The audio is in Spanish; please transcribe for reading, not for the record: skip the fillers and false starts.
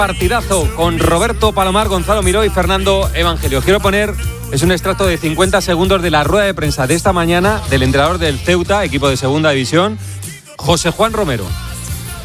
Partidazo con Roberto Palomar, Gonzalo Miró y Fernando Evangelio. Quiero poner, es un extracto de 50 segundos de la rueda de prensa de esta mañana del entrenador del Ceuta, equipo de segunda división, José Juan Romero.